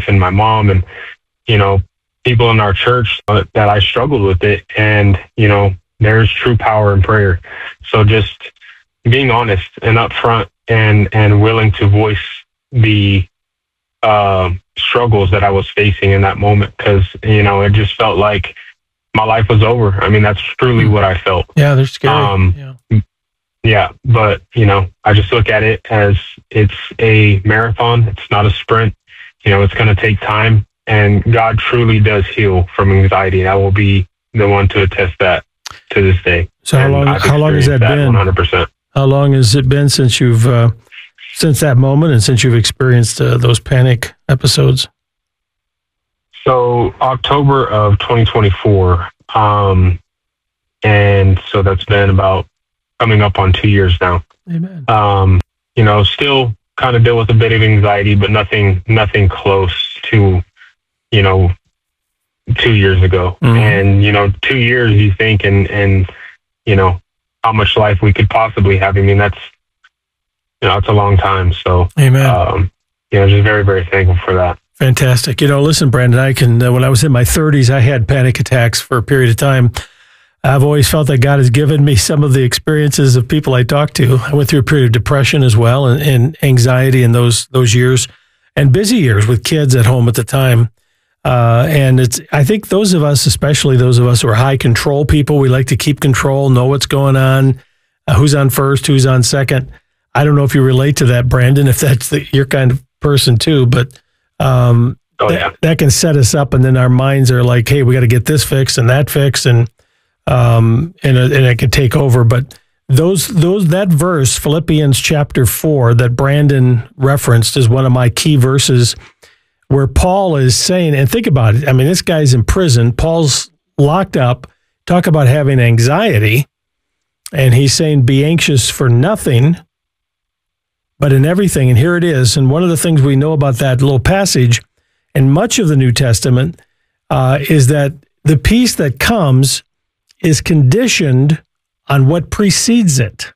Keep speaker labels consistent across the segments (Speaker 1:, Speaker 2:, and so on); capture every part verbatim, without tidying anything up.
Speaker 1: and my mom and, you know, people in our church that I struggled with it. And, you know, there's true power in prayer. So just being honest and upfront and, and willing to voice the uh, struggles that I was facing in that moment. Cause, you know, it just felt like my life was over. I mean, that's truly what I felt.
Speaker 2: Yeah, they're scary.
Speaker 1: Um,
Speaker 2: yeah.
Speaker 1: yeah, but, you know, I just look at it as it's a marathon. It's not a sprint. You know, it's going to take time. And God truly does heal from anxiety. And I will be the one to attest that to this day.
Speaker 2: So how long, how long has that, that been?
Speaker 1: one hundred percent.
Speaker 2: How long has it been since you've, uh, since that moment and since you've experienced uh, those panic episodes?
Speaker 1: So October of twenty twenty-four. Um, and so that's been about coming up on two years now.
Speaker 2: Amen.
Speaker 1: Um, you know, still kind of deal with a bit of anxiety, but nothing, nothing close to, you know, two years ago. Mm-hmm. And, you know, two years you think, and, and, you know, how much life we could possibly have. I mean, that's, you know, it's a long time. So,
Speaker 2: Amen.
Speaker 1: Um, you know, just very, very thankful for that.
Speaker 2: Fantastic. You know, listen, Brandon, I can, uh, when I was in my thirties, I had panic attacks for a period of time. I've always felt that God has given me some of the experiences of people I talk to. I went through a period of depression as well, and, and anxiety in those those years, and busy years with kids at home at the time. Uh, and it's, I think those of us, especially those of us who are high control people, we like to keep control, know what's going on, uh, who's on first, who's on second. I don't know if you relate to that, Brandon, if that's the, your kind of person too, but um,
Speaker 1: oh, yeah.
Speaker 2: that, that can set us up, and then our minds are like, hey, we got to get this fixed and that fixed, and um, and, and it can take over. But those those that verse, Philippians chapter four, that Brandon referenced, is one of my key verses, where Paul is saying, and think about it, I mean, this guy's in prison, Paul's locked up, talk about having anxiety, and he's saying, be anxious for nothing, but in everything. And here it is. And one of the things we know about that little passage and much of the New Testament uh, is that the peace that comes is conditioned on what precedes it.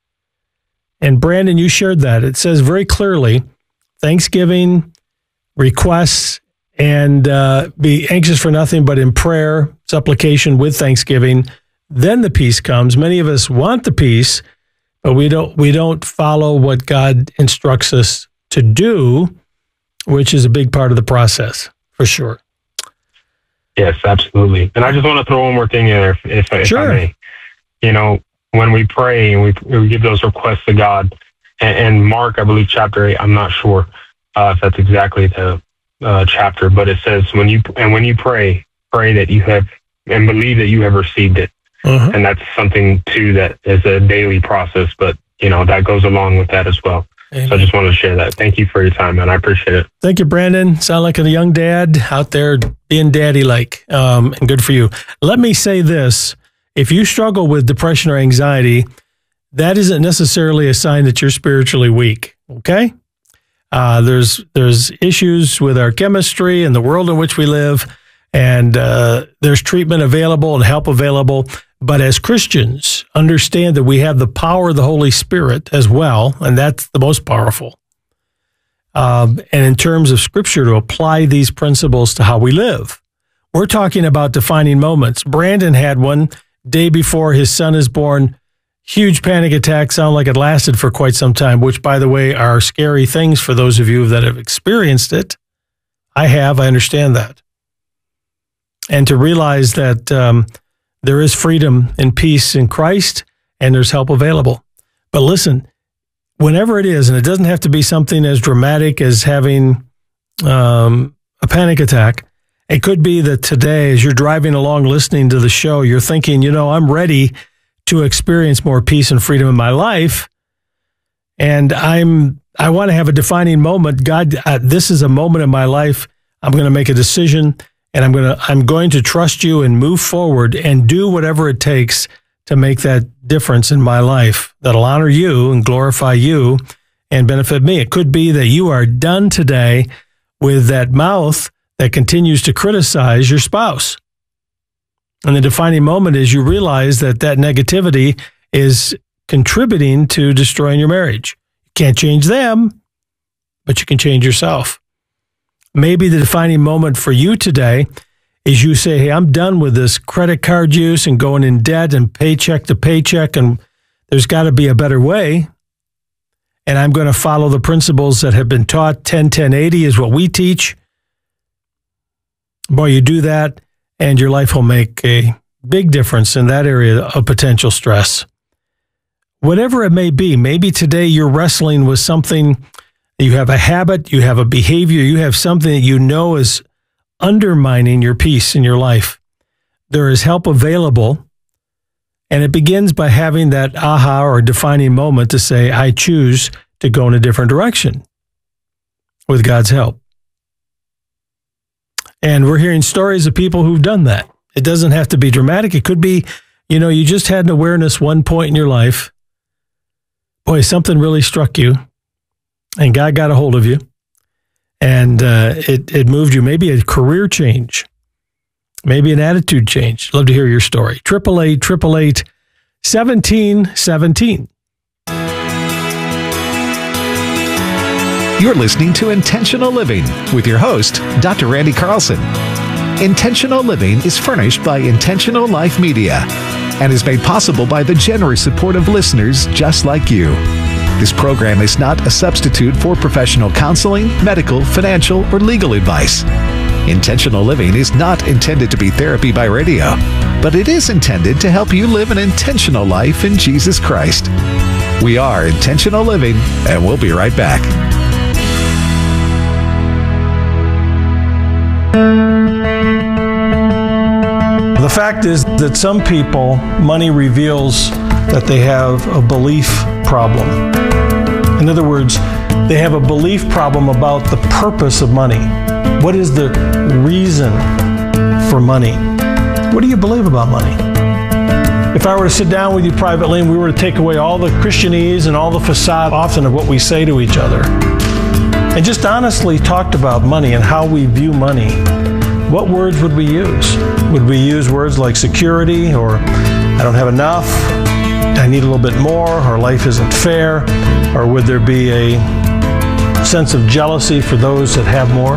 Speaker 2: And Brandon, you shared that. It says very clearly, thanksgiving, requests, and uh, be anxious for nothing, but in prayer, supplication with thanksgiving, then the peace comes. Many of us want the peace, but we don't we don't follow what God instructs us to do, which is a big part of the process, for sure.
Speaker 1: Yes, absolutely. And I just want to throw one more thing in there, if, if, if
Speaker 2: sure.
Speaker 1: I may. You know, when we pray and we, we give those requests to God, and, and Mark, I believe, chapter eight, I'm not sure uh, if that's exactly the uh, chapter, but it says, when you and when you pray, pray that you have, and believe that you have received it. Uh-huh. And that's something, too, that is a daily process, but, you know, that goes along with that as well. Amen. So I just wanted to share that. Thank you for your time, man. I appreciate it.
Speaker 2: Thank you, Brandon. Sound like a young dad out there being daddy-like, um, and good for you. Let me say this. If you struggle with depression or anxiety, that isn't necessarily a sign that you're spiritually weak, okay? Uh, there's there's issues with our chemistry and the world in which we live, and uh, there's treatment available and help available. But as Christians, understand that we have the power of the Holy Spirit as well, and that's the most powerful. Um, and in terms of Scripture, to apply these principles to how we live. We're talking about defining moments. Brandon had one day before his son is born. Huge panic attack, sound like it lasted for quite some time, which, by the way, are scary things for those of you that have experienced it. I have, I understand that. And to realize that um, there is freedom and peace in Christ, and there's help available. But listen, whenever it is, and it doesn't have to be something as dramatic as having um, a panic attack, it could be that today, as you're driving along listening to the show, you're thinking, you know, I'm ready to experience more peace and freedom in my life, and I'm I want to have a defining moment. God, uh, this is a moment in my life. I'm going to make a decision, and I'm going to I'm going to trust you and move forward and do whatever it takes to make that difference in my life that'll honor you and glorify you and benefit me. It could be that you are done today with that mouth that continues to criticize your spouse. And the defining moment is you realize that that negativity is contributing to destroying your marriage. You can't change them, but you can change yourself. Maybe the defining moment for you today is you say, hey, I'm done with this credit card use and going in debt and paycheck to paycheck, and there's got to be a better way. And I'm going to follow the principles that have been taught. ten ten eighty is what we teach. Boy, you do that, and your life will make a big difference in that area of potential stress. Whatever it may be, maybe today you're wrestling with something, you have a habit, you have a behavior, you have something that you know is undermining your peace in your life. There is help available, and it begins by having that aha or defining moment to say, I choose to go in a different direction with God's help. And we're hearing stories of people who've done that. It doesn't have to be dramatic. It could be, you know, you just had an awareness one point in your life. Boy, something really struck you, and God got a hold of you, and uh, it, it moved you. Maybe a career change, maybe an attitude change. Love to hear your story. eight eight eight, eight eight eight, seventeen seventeen.
Speaker 3: You're listening to Intentional Living with your host, Doctor Randy Carlson. Intentional Living is furnished by Intentional Life Media and is made possible by the generous support of listeners just like you. This program is not a substitute for professional counseling, medical, financial, or legal advice. Intentional Living is not intended to be therapy by radio, but it is intended to help you live an intentional life in Jesus Christ. We are Intentional Living, and we'll be right back.
Speaker 2: The fact is that some people, money reveals that they have a belief problem. In other words, they have a belief problem about the purpose of money. What is the reason for money? What do you believe about money? If I were to sit down with you privately and we were to take away all the Christianese and all the facade often of what we say to each other, and just honestly talked about money and how we view money, what words would we use? Would we use words like security, or I don't have enough, I need a little bit more, or life isn't fair, or would there be a sense of jealousy for those that have more?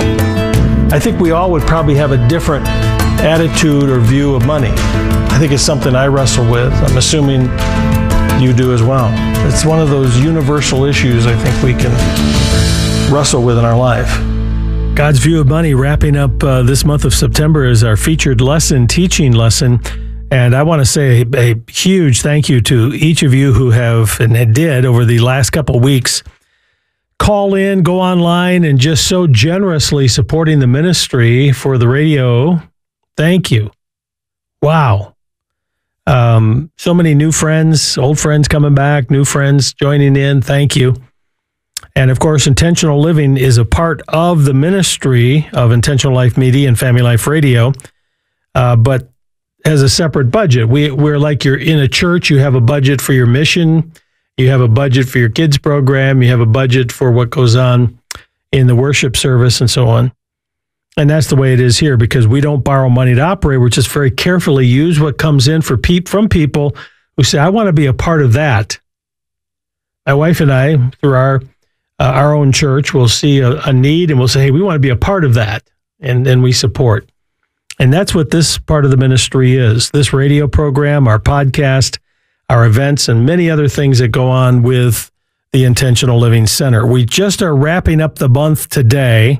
Speaker 2: I think we all would probably have a different attitude or view of money. I think it's something I wrestle with. I'm assuming you do as well. It's one of those universal issues I think we can wrestle with in our life. God's View of Money, wrapping up uh, this month of September, is our featured lesson, teaching lesson. And I want to say a, a huge thank you to each of you who have, and did over the last couple of weeks, call in, go online, and just so generously supporting the ministry for the radio. Thank you. Wow. Um, so many new friends, old friends coming back, new friends joining in. Thank you. And of course, Intentional Living is a part of the ministry of Intentional Life Media and Family Life Radio, uh, but has a separate budget. We, we're like you're in a church, you have a budget for your mission, you have a budget for your kids program, you have a budget for what goes on in the worship service and so on. And that's the way it is here, because we don't borrow money to operate. We're just very carefully use what comes in for pe- from people who say, I want to be a part of that. My wife and I, through our Uh, our own church, will see a, a need and we'll say, hey, we want to be a part of that. And then we support. And that's what this part of the ministry is. This radio program, our podcast, our events, and many other things that go on with the Intentional Living Center. We just are wrapping up the month today.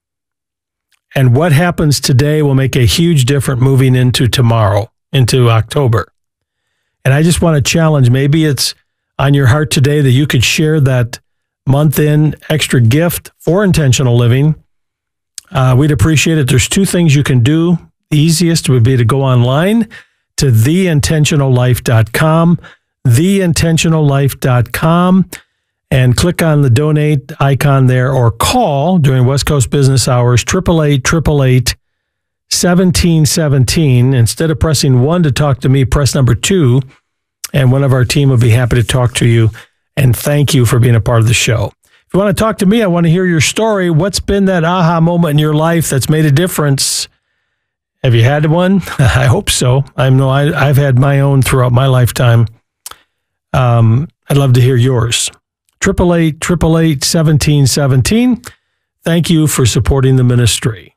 Speaker 2: And what happens today will make a huge difference moving into tomorrow, into October. And I just want to challenge, maybe it's on your heart today that you could share that month-in extra gift for Intentional Living. Uh, we'd appreciate it. There's two things you can do. The easiest would be to go online to the intentional life dot com, the intentional life dot com, and click on the donate icon there, or call during West Coast business hours, eight eight eight, eight eight eight, seventeen seventeen. Instead of pressing one to talk to me, press number two, and one of our team will be happy to talk to you. And thank you for being a part of the show. If you want to talk to me, I want to hear your story. What's been that aha moment in your life that's made a difference? Have you had one? I hope so. I know I, I've had my own throughout my lifetime. Um, I'd love to hear yours. eight eight eight, eight eight eight, seventeen seventeen. thank you for supporting the ministry.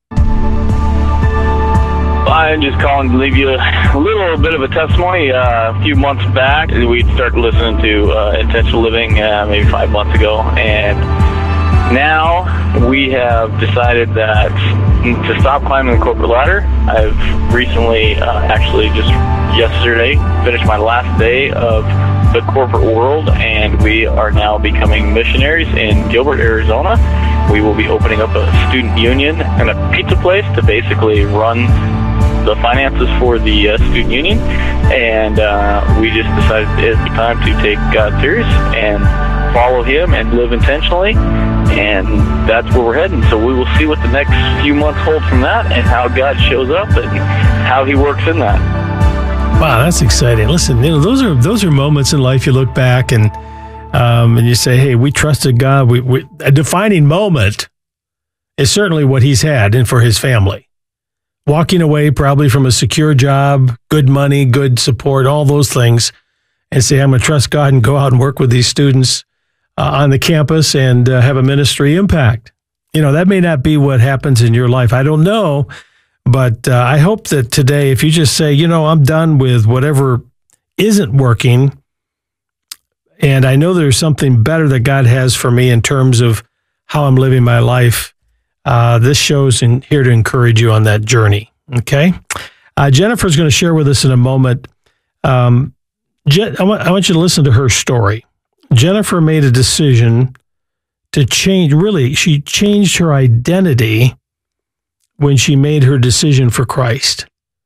Speaker 4: I'm just calling to leave you a little bit of a testimony. Uh, a few months back, we started listening to uh, Intentional Living uh, maybe five months ago, and now we have decided that to stop climbing the corporate ladder. I've recently, uh, actually just yesterday, finished my last day of the corporate world, and we are now becoming missionaries in Gilbert, Arizona. We will be opening up a student union and a pizza place to basically run the finances for the uh, student union, and uh, we just decided it's time to take God serious and follow Him and live intentionally, and that's where we're heading. So we will see what the next few months hold from that, and how God shows up and how He works in that.
Speaker 2: Wow, that's exciting. Listen, you know, those are those are moments in life you look back and um, and you say, "Hey, we trusted God." We, we a defining moment is certainly what He's had, and for His family. Walking away probably from a secure job, good money, good support, all those things, and say, I'm going to trust God and go out and work with these students uh, on the campus and uh, have a ministry impact. You know, that may not be what happens in your life. I don't know, but uh, I hope that today, if you just say, you know, I'm done with whatever isn't working, and I know there's something better that God has for me in terms of how I'm living my life, Uh, this show's in, here to encourage you on that journey, okay? Uh, Jennifer's going to share with us in a moment. Um, Je- I, want, I want you to listen to her story. Jennifer made a decision to change, really, she changed her identity when she made her decision for Christ.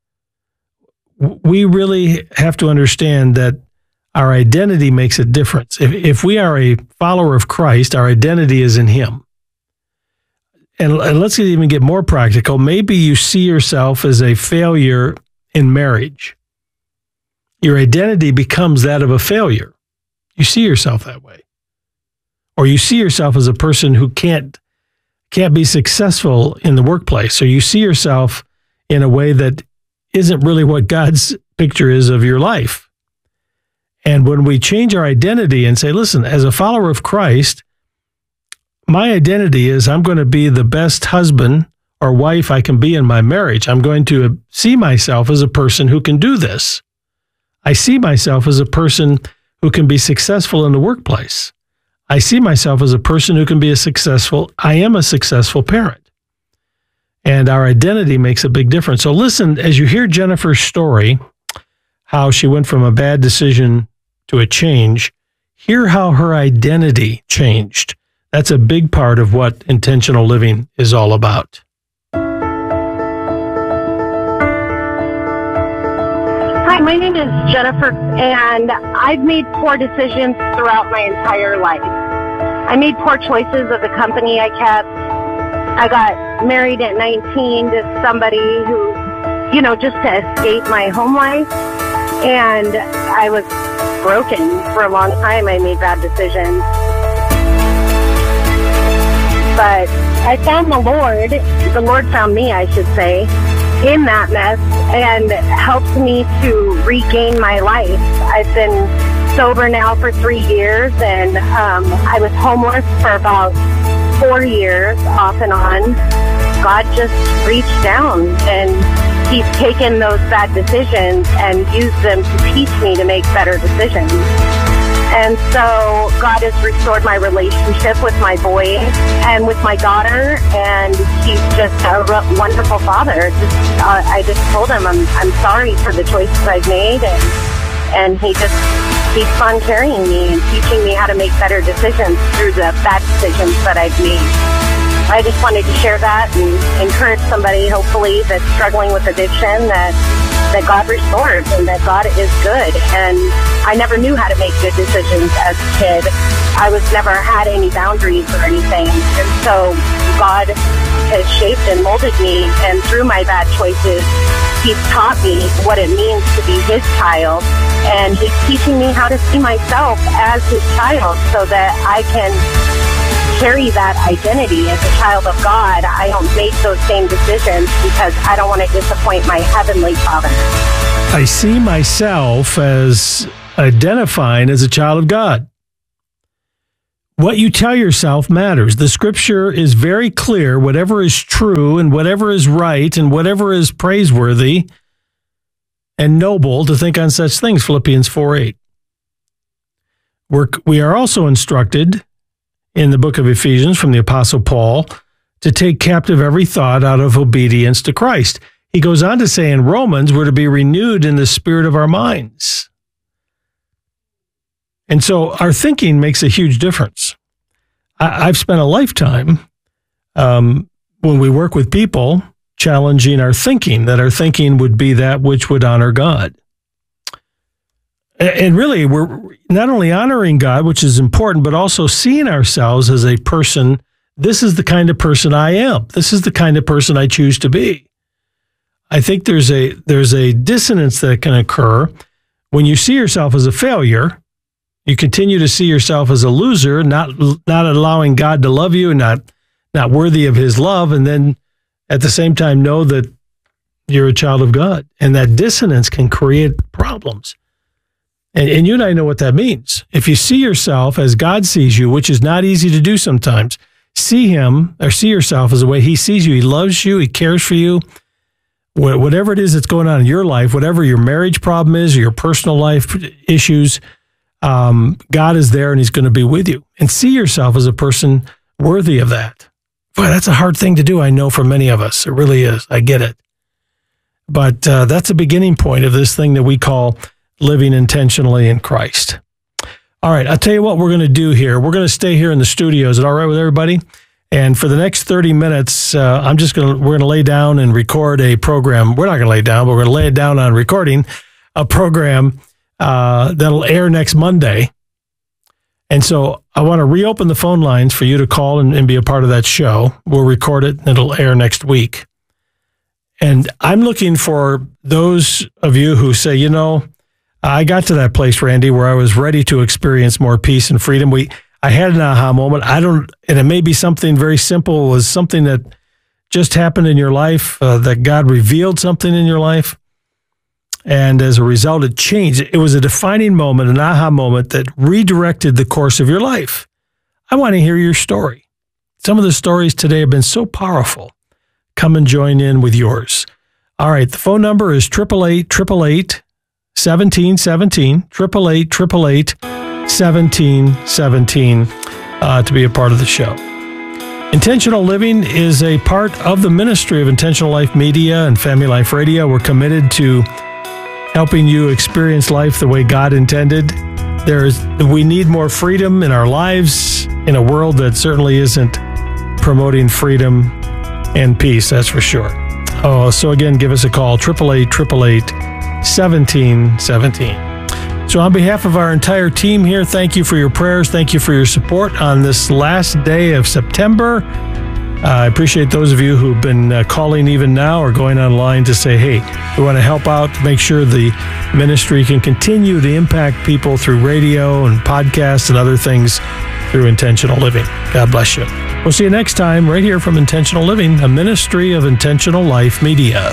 Speaker 2: We really have to understand that our identity makes a difference. If, if we are a follower of Christ, our identity is in Him. And, and let's even get more practical. Maybe you see yourself as a failure in marriage. Your identity becomes that of a failure. You see yourself that way. Or you see yourself as a person who can't, can't be successful in the workplace. Or you see yourself in a way that isn't really what God's picture is of your life. And when we change our identity and say, listen, as a follower of Christ, my identity is I'm going to be the best husband or wife I can be in my marriage. I'm going to see myself as a person who can do this. I see myself as a person who can be successful in the workplace. I see myself as a person who can be a successful, I am a successful parent. And our identity makes a big difference. So listen, as you hear Jennifer's story, how she went from a bad decision to a change, hear how her identity changed. That's a big part of what intentional living is all about.
Speaker 5: Hi, my name is Jennifer, and I've made poor decisions throughout my entire life. I made poor choices of the company I kept. I got married at nineteen to somebody who, you know, just to escape my home life, and I was broken for a long time. I made bad decisions. But I found the Lord, the Lord found me, I should say, in that mess and helped me to regain my life. I've been sober now for three years, and um, I was homeless for about four years, off and on. God just reached down, and He's taken those bad decisions and used them to teach me to make better decisions. And so God has restored my relationship with my boy and with my daughter, and He's just a r- wonderful father. Just, uh, I just told Him I'm I'm sorry for the choices I've made, and and He just keeps on carrying me and teaching me how to make better decisions through the bad decisions that I've made. I just wanted to share that and encourage somebody, hopefully, that's struggling with addiction, that that God restores and that God is good. And I never knew how to make good decisions as a kid. I was never had any boundaries or anything. And so God has shaped and molded me, and through my bad choices, He's taught me what it means to be His child. And He's teaching me how to see myself as His child so that I can carry that identity as a child of God. I don't make those same decisions because I don't want to disappoint my Heavenly Father.
Speaker 2: I see myself as identifying as a child of God. what you tell yourself matters. The scripture is very clear. Whatever is true and whatever is right and whatever is praiseworthy and noble, to think on such things, Philippians four eight. We're, we are also instructed in the book of Ephesians from the Apostle Paul to take captive every thought out of obedience to Christ. He goes on to say in Romans, we're to be renewed in the spirit of our minds. And so our thinking makes a huge difference. I, I've spent a lifetime um, when we work with people challenging our thinking, that our thinking would be that which would honor God. And really, we're not only honoring God, which is important, but also seeing ourselves as a person. This is the kind of person I am. This is the kind of person I choose to be. I think there's a there's a dissonance that can occur when you see yourself as a failure. You continue to see yourself as a loser, not not allowing God to love you, not not worthy of His love, and then at the same time know that you're a child of God. And that dissonance can create problems. And, and you and I know what that means. If you see yourself as God sees you, which is not easy to do sometimes, see Him or see yourself as the way He sees you. He loves you. He cares for you. Whatever it is that's going on in your life, whatever your marriage problem is, or your personal life issues, um, God is there and He's going to be with you. And see yourself as a person worthy of that. Boy, that's a hard thing to do, I know, for many of us. It really is. I get it. But uh, that's a beginning point of this thing that we call living intentionally in Christ. All right, I'll tell you what we're going to do here. We're going to stay here in the studio. Is it all right with everybody? And for the next thirty minutes, uh, I'm just going to, we're going to lay down and record a program. We're not going to lay down, but we're going to lay it down on recording a program uh, that'll air next Monday. And so I want to reopen the phone lines for you to call and, and be a part of that show. We'll record it and it'll air next week. And I'm looking for those of you who say, you know, I got to that place, Randy, where I was ready to experience more peace and freedom. We, I had an aha moment. I don't, and it may be something very simple. It was something that just happened in your life, uh, that God revealed something in your life. And as a result, it changed. It was a defining moment, an aha moment that redirected the course of your life. I want to hear your story. Some of the stories today have been so powerful. Come and join in with yours. All right, the phone number is eight eight eight, eight eight eight, seventeen seventeen, eight eight eight, eight eight, seventeen seventeen, uh, to be a part of the show. Intentional Living is a part of the ministry of Intentional Life Media and Family Life Radio. We're committed to helping you experience life the way God intended. There is, we need more freedom in our lives in a world that certainly isn't promoting freedom and peace, that's for sure. Oh, so again, give us a call, eight eight eight, eight eight, seventeen seventeen. So on behalf of our entire team here, thank you for your prayers. Thank you for your support on this last day of September. Uh, I appreciate those of you who've been uh, calling even now or going online to say, hey, we want to help out to make sure the ministry can continue to impact people through radio and podcasts and other things through Intentional Living. God bless you. We'll see you next time right here from Intentional Living, a ministry of Intentional Life Media.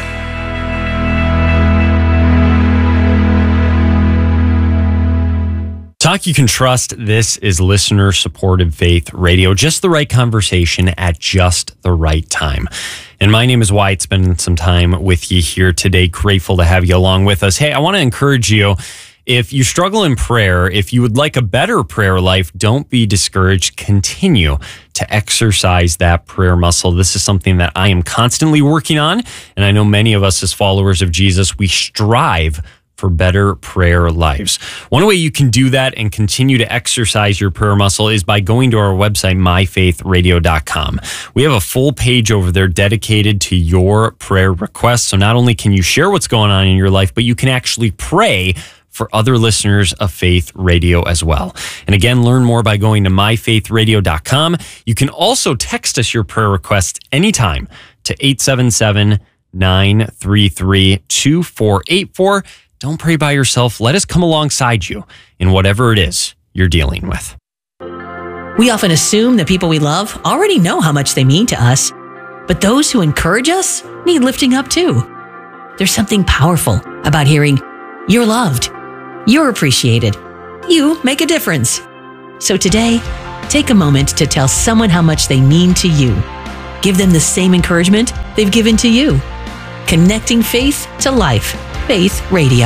Speaker 6: Talk you can trust. This is listener-supported faith radio. Just the right conversation at just the right time. And my name is Wyatt. Spending some time with you here today. Grateful to have you along with us. Hey, I want to encourage you. If you struggle in prayer, if you would like a better prayer life, don't be discouraged. Continue to exercise that prayer muscle. This is something that I am constantly working on. And I know many of us as followers of Jesus, we strive for better prayer lives. One way you can do that and continue to exercise your prayer muscle is by going to our website, my faith radio dot com. We have a full page over there dedicated to your prayer requests. So not only can you share what's going on in your life, but you can actually pray for other listeners of Faith Radio as well. And again, learn more by going to my faith radio dot com. You can also text us your prayer requests anytime to eight seven seven, nine three three, two four eight four. Don't pray by yourself. Let us come alongside you in whatever it is you're dealing with.
Speaker 7: We often assume the people we love already know how much they mean to us, but those who encourage us need lifting up too. There's something powerful about hearing, you're loved, you're appreciated, you make a difference. So today, Take a moment to tell someone how much they mean to you. Give them the same encouragement they've given to you. Connecting faith to life. Faith Radio.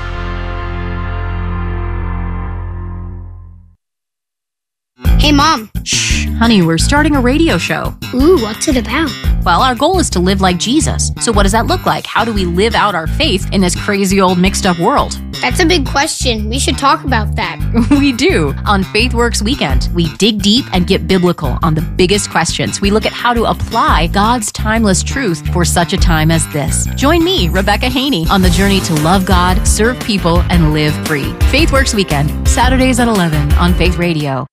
Speaker 8: Hey, Mom.
Speaker 9: Shh, honey, we're starting a radio show.
Speaker 8: Ooh, what's it about?
Speaker 9: Well, our goal is to live like Jesus. So what does that look like? How do we live out our faith in this crazy old mixed up world?
Speaker 8: That's a big question. We should talk about that.
Speaker 9: We do. On FaithWorks Weekend, we dig deep and get biblical on the biggest questions. We look at how to apply God's timeless truth for such a time as this. Join me, Rebecca Haney, on the journey to love God, serve people, and live free. FaithWorks Weekend, Saturdays at eleven on Faith Radio.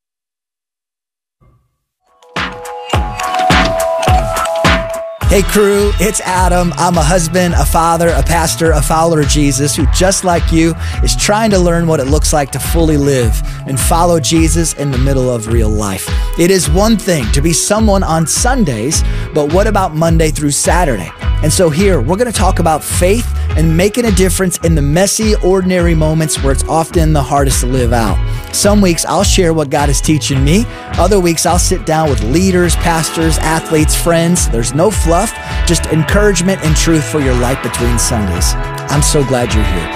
Speaker 10: Hey crew, it's Adam. I'm a husband, a father, a pastor, a follower of Jesus who, just like you, is trying to learn what it looks like to fully live and follow Jesus in the middle of real life. It is one thing to be someone on Sundays, but what about Monday through Saturday? And so here, we're going to talk about faith and making a difference in the messy, ordinary moments where it's often the hardest to live out. Some weeks I'll share what God is teaching me. Other weeks I'll sit down with leaders, pastors, athletes, friends. There's no fluff, just encouragement and truth for your life between Sundays. I'm so glad you're here.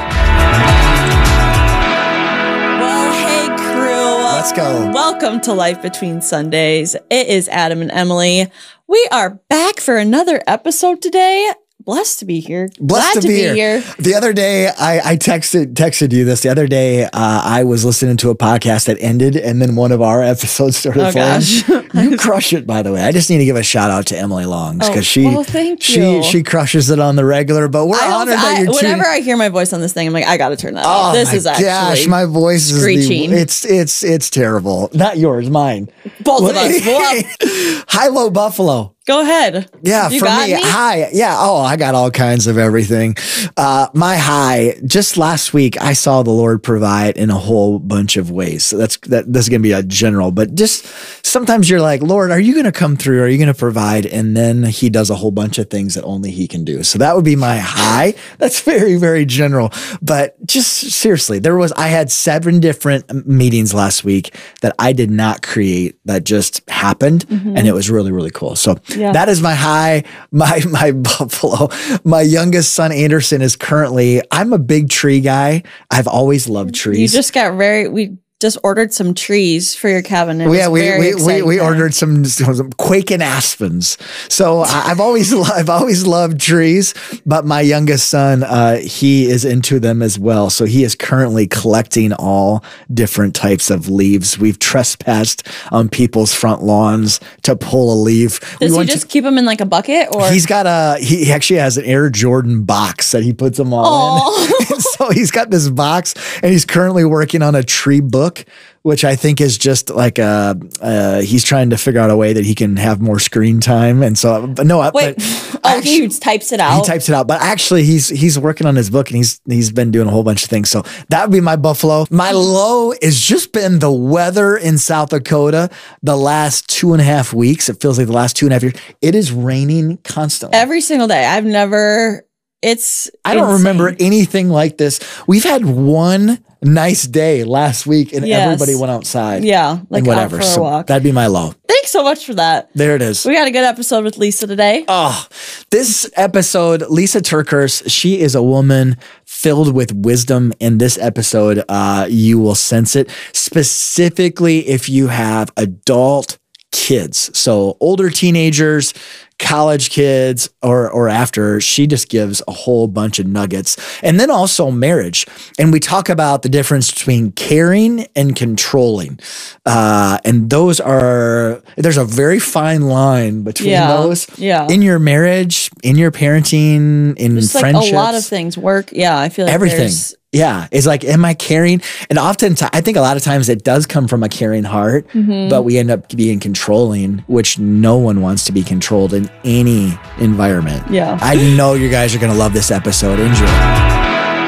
Speaker 11: Well, hey crew.
Speaker 10: Let's go.
Speaker 11: Welcome to Life Between Sundays. It is Adam and Emily. We are back for another episode today. Blessed to be here.
Speaker 10: Blessed
Speaker 11: Glad
Speaker 10: to,
Speaker 11: to
Speaker 10: be,
Speaker 11: be
Speaker 10: here.
Speaker 11: here.
Speaker 10: The other day, I, I texted texted you this. The other day, uh, I was listening to a podcast that ended, and then one of our episodes started
Speaker 11: Oh,
Speaker 10: playing.
Speaker 11: gosh.
Speaker 10: You crush it, by the way. I just need to give a shout out to Emily Longs because
Speaker 11: Oh,
Speaker 10: she
Speaker 11: well, thank
Speaker 10: she
Speaker 11: you.
Speaker 10: she crushes it on the regular. But we're
Speaker 11: I don't-
Speaker 10: honored that
Speaker 11: I-
Speaker 10: you're
Speaker 11: whenever
Speaker 10: tuning.
Speaker 11: I hear my voice on this thing, I'm like, I got to turn that
Speaker 10: Oh
Speaker 11: off. This
Speaker 10: my
Speaker 11: is actually
Speaker 10: gosh, my voice
Speaker 11: screeching.
Speaker 10: is the, it's it's it's terrible. Not yours, mine.
Speaker 11: Both of us. Well,
Speaker 10: High Low Buffalo.
Speaker 11: go ahead.
Speaker 10: Yeah,
Speaker 11: You
Speaker 10: for
Speaker 11: got
Speaker 10: me,
Speaker 11: me?
Speaker 10: high. Yeah, oh, I got all kinds of everything. Uh, my high, just last week, I saw the Lord provide in a whole bunch of ways. So that's that. This is gonna be a general, but just sometimes you're like, Lord, are you gonna come through? Are you gonna provide? And then He does a whole bunch of things that only He can do. So that would be my high. That's very, very general. But just seriously, there was I had seven different meetings last week that I did not create, that just happened,
Speaker 11: Mhm.
Speaker 10: and it was really, really cool. So
Speaker 11: Yeah.
Speaker 10: that is my high, my my Buffalo. My youngest son Anderson is currently. I'm a big tree guy. I've always loved trees.
Speaker 11: You just got very, we just ordered some trees for your cabin. It
Speaker 10: yeah,
Speaker 11: was
Speaker 10: we
Speaker 11: very
Speaker 10: we, we
Speaker 11: exciting
Speaker 10: we
Speaker 11: time.
Speaker 10: ordered some, some quaking aspens. So I- I've always lo- I've always loved trees, but my youngest son, uh, he is into them as well. So he is currently collecting all different types of leaves. We've trespassed on people's front lawns to pull a leaf.
Speaker 11: Does
Speaker 10: we
Speaker 11: he
Speaker 10: went
Speaker 11: just keep them in like a bucket, or
Speaker 10: He's got a, he actually has an Air Jordan box that he puts them all in. And so he's got this box and he's currently working on a tree book, which I think is just like a, uh, he's trying to figure out a way that he can have more screen time. And so, but no,
Speaker 11: wait?
Speaker 10: but
Speaker 11: Oh, he types it out.
Speaker 10: he types it out, but actually he's, he's working on his book and he's, he's been doing a whole bunch of things. So that would be my Buffalo. My low has just been the weather in South Dakota the last two and a half weeks. It feels like the last two and a half years. It is raining constantly.
Speaker 11: Every single day. I've never. It's.
Speaker 10: I don't
Speaker 11: insane.
Speaker 10: remember anything like this. We've had one nice day last week and
Speaker 11: Yes.
Speaker 10: everybody went outside.
Speaker 11: Yeah, like
Speaker 10: and whatever.
Speaker 11: out for a
Speaker 10: So
Speaker 11: walk.
Speaker 10: that'd be my low.
Speaker 11: Thanks so much for that.
Speaker 10: There it is.
Speaker 11: We got a good episode with Lisa today.
Speaker 10: Oh, this episode, Lisa Turkhurst, she is a woman filled with wisdom. In this episode, uh, you will sense it, specifically if you have adult kids. So older teenagers, college kids, or or after. She just gives a whole bunch of nuggets. And then also marriage. And we talk about the difference between caring and controlling. Uh, and those are, there's a very fine line between
Speaker 11: Yeah,
Speaker 10: those.
Speaker 11: yeah.
Speaker 10: In your marriage, in your parenting, in
Speaker 11: Just like
Speaker 10: friendships.
Speaker 11: a lot of things. Work. Yeah, I feel like
Speaker 10: Everything.
Speaker 11: there's-
Speaker 10: Yeah. It's like, am I caring? And often, I think a lot of times it does come from a caring heart,
Speaker 11: Mhm.
Speaker 10: but we end up being controlling, which no one wants to be controlled in any environment.
Speaker 11: Yeah.
Speaker 10: I know you guys are going to love this episode. Enjoy.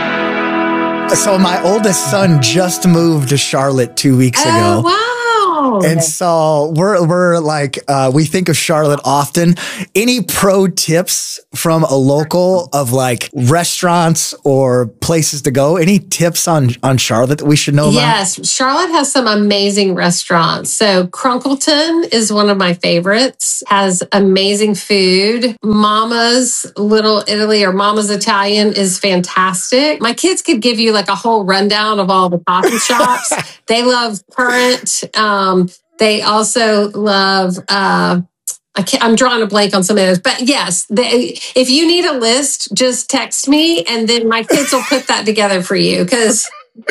Speaker 10: So my oldest son just moved to Charlotte two weeks ago.
Speaker 12: Oh,
Speaker 5: Oh,
Speaker 10: and so we're we're like uh, we think of Charlotte often. Any pro tips from a local of like restaurants or places to go? Any tips on on Charlotte that we should know about?
Speaker 12: Yes, Charlotte has some amazing restaurants. So Crunkleton is one of my favorites. Has amazing food. Mama's Little Italy or Mama's Italian is fantastic. My kids could give you like a whole rundown of all the coffee shops. They love Current. Um, they also love, uh, I can't, I'm drawing a blank on some of those, but yes, they, if you need a list, just text me and then my kids will put that together for you. Cause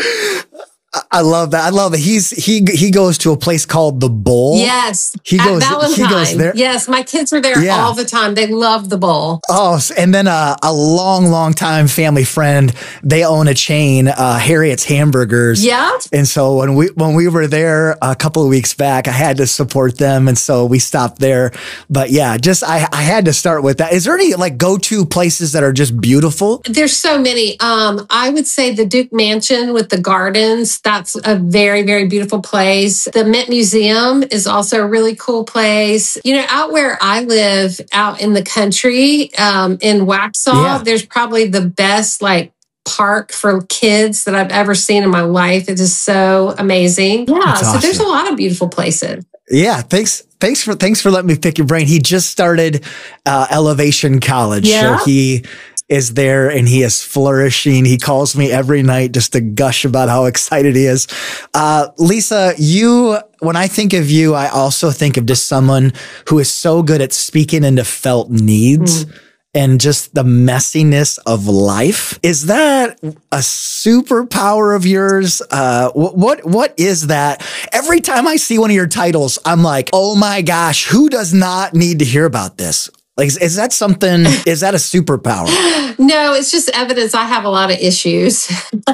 Speaker 10: I love that. I love it. He's he he goes to a place called The Bowl.
Speaker 12: Yes,
Speaker 10: he
Speaker 12: at
Speaker 10: goes.
Speaker 12: Valentine.
Speaker 10: He goes there.
Speaker 12: Yes, my kids are there
Speaker 10: Yeah.
Speaker 12: all the time. They love The Bowl.
Speaker 10: Oh, and then uh, a long, long time family friend. They own a chain, uh, Harriet's Hamburgers.
Speaker 12: Yeah.
Speaker 10: And so when we when we were there a couple of weeks back, I had to support them, and so we stopped there. But yeah, just I I had to start with that. Is there any like go to places that are just beautiful?
Speaker 12: There's so many. Um, I would say the Duke Mansion with the gardens. That's a very, very beautiful place. The Mint Museum is also a really cool place. You know, out where I live, out in the country, um, in Waxhaw,
Speaker 10: Yeah.
Speaker 12: there's probably the best like park for kids that I've ever seen in my life. It is so amazing. Yeah.
Speaker 10: That's
Speaker 12: So there's a
Speaker 10: awesome.
Speaker 12: lot of beautiful places.
Speaker 10: Yeah, thanks. Thanks for thanks for letting me pick your brain. He just started uh, Elevation College,
Speaker 12: Yeah.
Speaker 10: so he is there and he is flourishing. He calls me every night just to gush about how excited he is. Uh, Lisa, you, when I think of you, I also think of just someone who is so good at speaking into felt needs. Mm. And just the messiness of life. Is that a superpower of yours? Uh, what, what, what is that? Every time I see one of your titles, I'm like, oh my gosh, who does not need to hear about this? Like, is, is that something, is that a superpower?
Speaker 12: No, it's just evidence I have a lot of issues.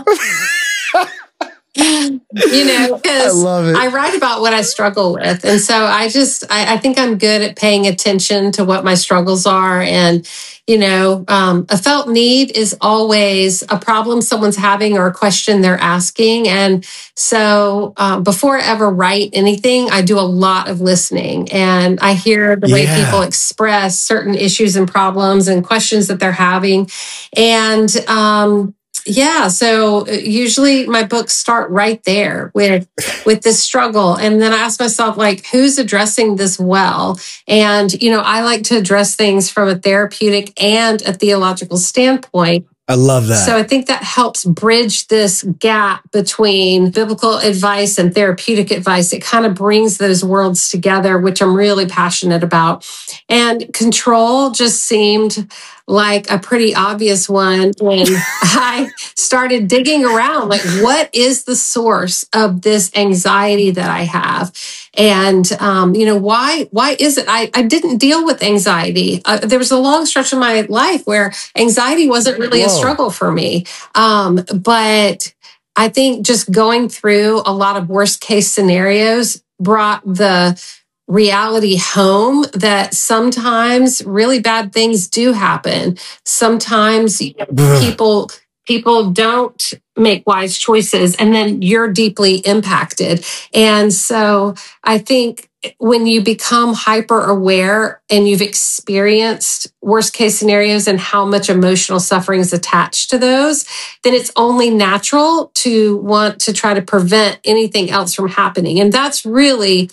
Speaker 12: You know, because I, I write about what I struggle with. And so I just, I, I think I'm good at paying attention to what my struggles are. And, you know, um, a felt need is always a problem someone's having or a question they're asking. And so uh, before I ever write anything, I do a lot of listening and I hear the way
Speaker 13: Yeah.
Speaker 12: people express certain issues and problems and questions that they're having. And, um, yeah, so usually my books start right there with with this struggle. And then I ask myself, like, who's addressing this well? And, you know, I like to address things from a therapeutic and a theological standpoint.
Speaker 10: I love that.
Speaker 12: So I think that helps bridge this gap between biblical advice and therapeutic advice. It kind of brings those worlds together, which I'm really passionate about. And control just seemed like a pretty obvious one when I started digging around, like, what is the source of this anxiety that I have? And, um, you know, why, why is it? I, I didn't deal with anxiety. Uh, there was a long stretch of my life where anxiety wasn't really Whoa. a struggle for me. Um, but I think just going through a lot of worst case scenarios brought the reality home that sometimes really bad things do happen. Sometimes you know, people people don't make wise choices and then you're deeply impacted. And so I think when you become hyper aware and you've experienced worst case scenarios and how much emotional suffering is attached to those, then it's only natural to want to try to prevent anything else from happening. And that's really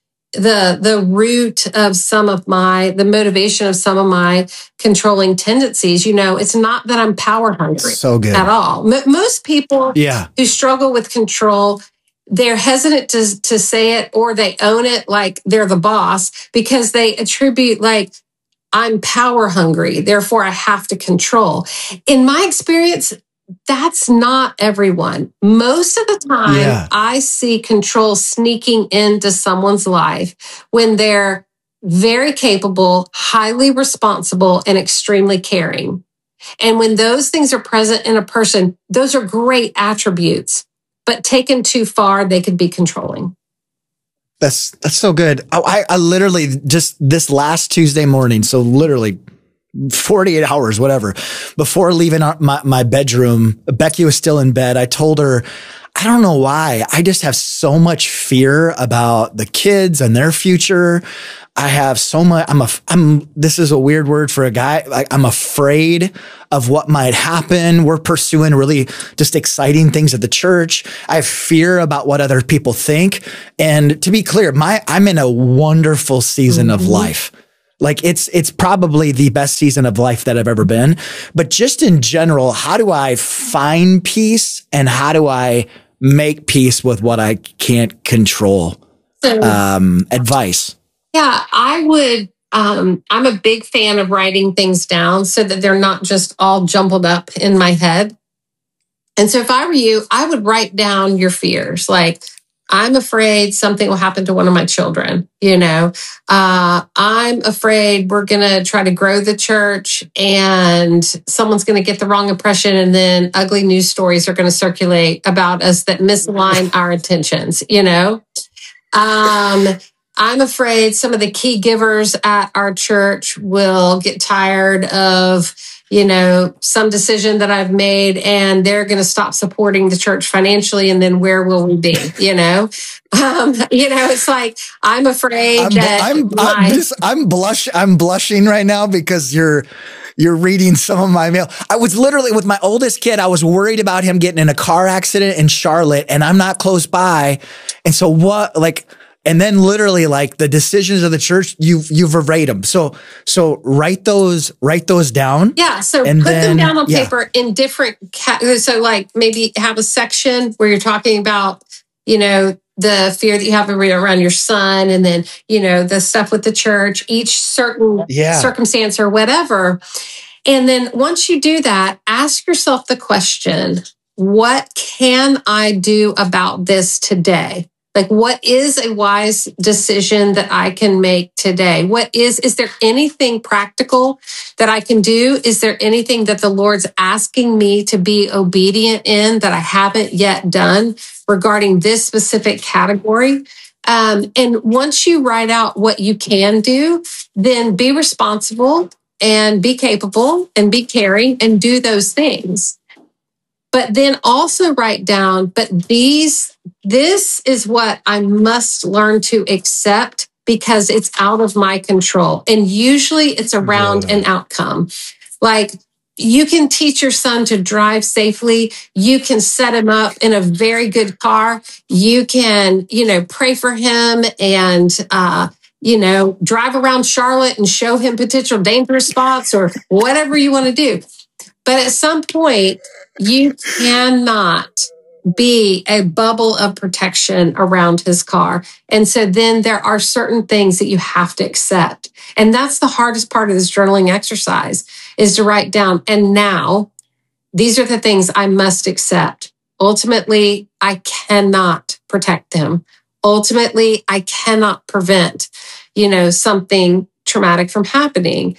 Speaker 12: the the root of some of my, the motivation of some of my controlling tendencies. You know, it's not that I'm power hungry
Speaker 10: so good.
Speaker 12: at all. M- most people
Speaker 10: yeah.
Speaker 12: who struggle with control, they're hesitant to, to say it or they own it like they're the boss because they attribute like, I'm power hungry, therefore I have to control. In my experience, that's not everyone. Most of the time, yeah. I see control sneaking into someone's life when they're very capable, highly responsible, and extremely caring. And when those things are present in a person, those are great attributes, but taken too far, they could be controlling.
Speaker 10: That's that's so good. I, I literally just this last Tuesday morning, so literally forty-eight hours, whatever, before leaving our, my, my bedroom, Becky was still in bed. I told her, I don't know why. I just have so much fear about the kids and their future. I have so much, I'm a, I'm, this is a weird word for a guy. Like, I'm afraid of what might happen. We're pursuing really just exciting things at the church. I have fear about what other people think. And to be clear, my, I'm in a wonderful season mm-hmm. of life. Like it's, it's probably the best season of life that I've ever been. But just in general, how do I find peace and how do I make peace with what I can't control?
Speaker 12: So,
Speaker 10: um, advice.
Speaker 12: Yeah, I would, um, I'm a big fan of writing things down so that they're not just all jumbled up in my head. And so if I were you, I would write down your fears. Like, I'm afraid something will happen to one of my children. You know, uh, I'm afraid we're going to try to grow the church and someone's going to get the wrong impression. And then ugly news stories are going to circulate about us that misalign our intentions, you know? Um, I'm afraid some of the key givers at our church will get tired of, you know, some decision that I've made and they're going to stop supporting the church financially. And then where will we be? You know, um, you know, it's like, I'm afraid
Speaker 10: I'm,
Speaker 12: that
Speaker 10: I'm,
Speaker 12: my-
Speaker 10: I'm, just, I'm blush. I'm blushing right now because you're, you're reading some of my mail. I was literally with my oldest kid. I was worried about him getting in a car accident in Charlotte and I'm not close by. And so what, like, and then literally like the decisions of the church, you you verbatim. So so write those write those down.
Speaker 12: Yeah. So
Speaker 10: and
Speaker 12: put
Speaker 10: then,
Speaker 12: them down on
Speaker 10: yeah.
Speaker 12: paper in different. Ca- so like maybe have a section where you're talking about, you know, the fear that you have around your son, and then you know the stuff with the church, each certain
Speaker 10: yeah.
Speaker 12: circumstance or whatever. And then once you do that, ask yourself the question: what can I do about this today? Like, what is a wise decision that I can make today? What is, is there anything practical that I can do? Is there anything that the Lord's asking me to be obedient in that I haven't yet done regarding this specific category? Um, and once you write out what you can do, then be responsible and be capable and be caring and do those things. But then also write down, but these, this is what I must learn to accept because it's out of my control. And usually it's around yeah. an outcome. Like you can teach your son to drive safely. You can set him up in a very good car. You can, you know, pray for him and, uh, you know, drive around Charlotte and show him potential dangerous spots or whatever you want to do. But at some point, you cannot be a bubble of protection around his car. And so then there are certain things that you have to accept. And that's the hardest part of this journaling exercise is to write down. And now these are the things I must accept. Ultimately, I cannot protect them. Ultimately, I cannot prevent, you know, something traumatic from happening.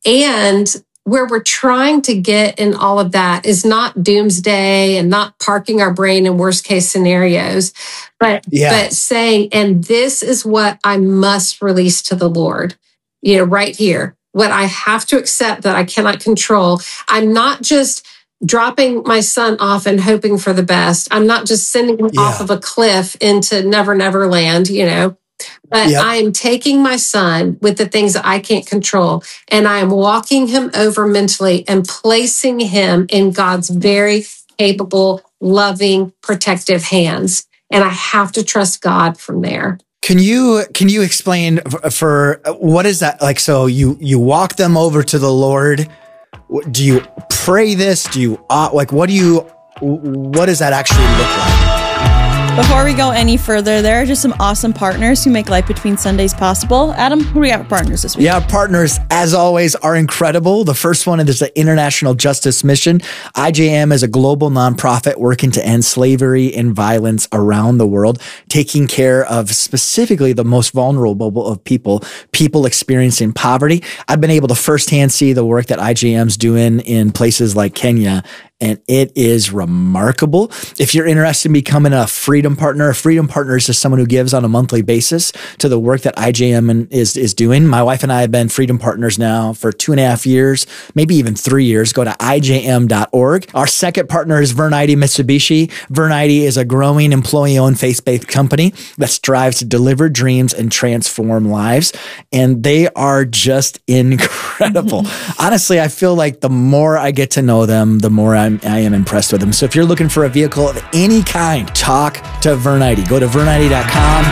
Speaker 12: And where we're trying to get in all of that is not doomsday and not parking our brain in worst case scenarios, but, yeah. but saying, and this is what I must release to the Lord, you know, right here, what I have to accept that I cannot control. I'm not just dropping my son off and hoping for the best. I'm not just sending him yeah. off of a cliff into never, never land, you know. But yep. I am taking my son with the things that I can't control, and I am walking him over mentally and placing him in God's very capable, loving, protective hands. And I have to trust God from there.
Speaker 10: Can you can you explain for, for what is that like? So you you walk them over to the Lord. Do you pray this? Do you uh, like what do you what does that actually look like?
Speaker 11: Before we go any further, there are just some awesome partners who make Life Between Sundays possible. Adam, who do we have for partners this week?
Speaker 10: Yeah, partners, as always, are incredible. The first one is the International Justice Mission. I J M is a global nonprofit working to end slavery and violence around the world, taking care of specifically the most vulnerable of people, people experiencing poverty. I've been able to firsthand see the work that I J M's doing in places like Kenya and it is remarkable. If you're interested in becoming a Freedom Partner, a Freedom Partner is just someone who gives on a monthly basis to the work that I J M is, is doing. My wife and I have been Freedom Partners now for two and a half years, maybe even three years. Go to I J M dot org. Our second partner is Vernite Mitsubishi. Vernite is a growing employee-owned faith-based company that strives to deliver dreams and transform lives. And they are just incredible. Honestly, I feel like the more I get to know them, the more I'm, I am impressed with them. So if you're looking for a vehicle of any kind, talk to Vernite. Go to Vernite dot com.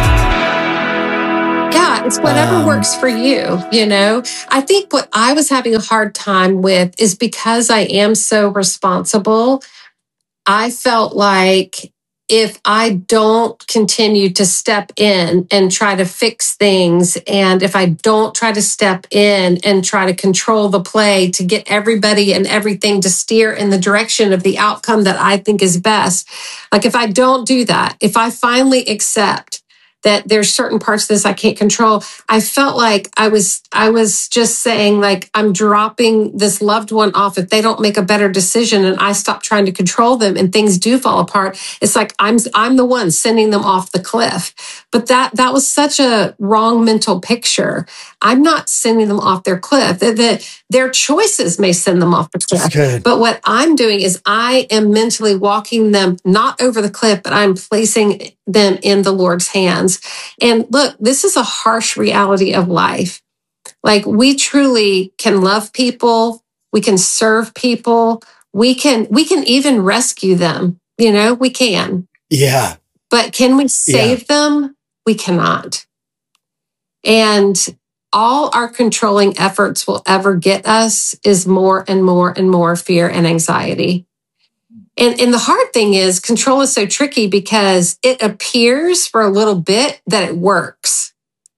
Speaker 12: Yeah, it's whatever
Speaker 10: Um,
Speaker 12: works for you, you know? I think what I was having a hard time with is because I am so responsible, I felt like if I don't continue to step in and try to fix things, and if I don't try to step in and try to control the play to get everybody and everything to steer in the direction of the outcome that I think is best, like if I don't do that, if I finally accept that there's certain parts of this I can't control, I felt like I was I was just saying, like, I'm dropping this loved one off if they don't make a better decision and I stop trying to control them and things do fall apart. It's like I'm I'm the one sending them off the cliff. But that that was such a wrong mental picture. I'm not sending them off their cliff. The, the, their choices may send them off the cliff. But what I'm doing is I am mentally walking them not over the cliff, but I'm placing them in the Lord's hands. And look, this is a harsh reality of life. Like, we truly can love people. We can serve people. We can, we can even rescue them. You know, we can.
Speaker 10: Yeah.
Speaker 12: But can we save yeah. them? We cannot. And all our controlling efforts will ever get us is more and more and more fear and anxiety. And, and the hard thing is, control is so tricky because it appears for a little bit that it works.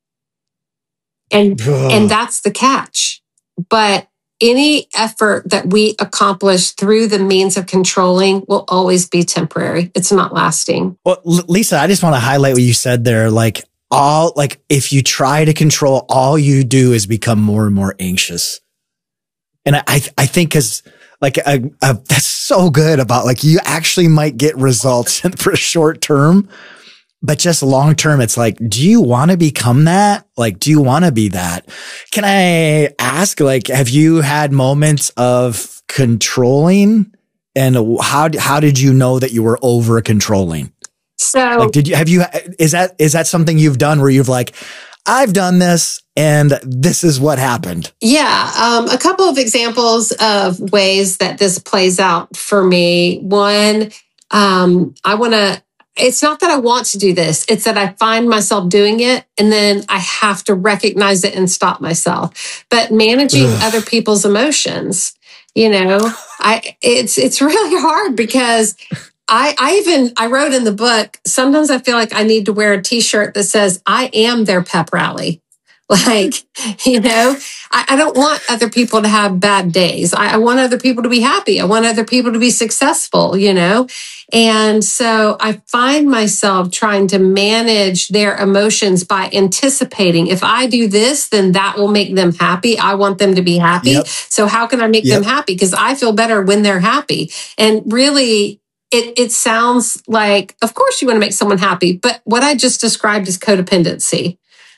Speaker 12: And, and that's the catch. But any effort that we accomplish through the means of controlling will always be temporary. It's not lasting.
Speaker 10: Well, Lisa, I just want to highlight what you said there. Like, all, like, if you try to control, all you do is become more and more anxious. And I, I think cause like, uh, uh, that's so good about, like, you actually might get results for short term, but just long term, it's like, do you want to become that? Like, do you want to be that? Can I ask, like, have you had moments of controlling, and how, how did you know that you were over controlling?
Speaker 12: So,
Speaker 10: like, did you, have you, is that, is that something you've done where you've like, I've done this and this is what happened?
Speaker 12: Yeah. Um, a couple of examples of ways that this plays out for me. One, um, I want to, it's not that I want to do this. It's that I find myself doing it and then I have to recognize it and stop myself. But managing Ugh. other people's emotions, you know, I, it's, it's really hard because I, I even, I wrote in the book, sometimes I feel like I need to wear a t-shirt that says, I am their pep rally. Like, you know, I, I don't want other people to have bad days. I, I want other people to be happy. I want other people to be successful, you know? And so I find myself trying to manage their emotions by anticipating, if I do this, then that will make them happy. I want them to be happy. Yep. So how can I make yep. them happy? Because I feel better when they're happy. And really, It it sounds like, of course you want to make someone happy, but what I just described is codependency.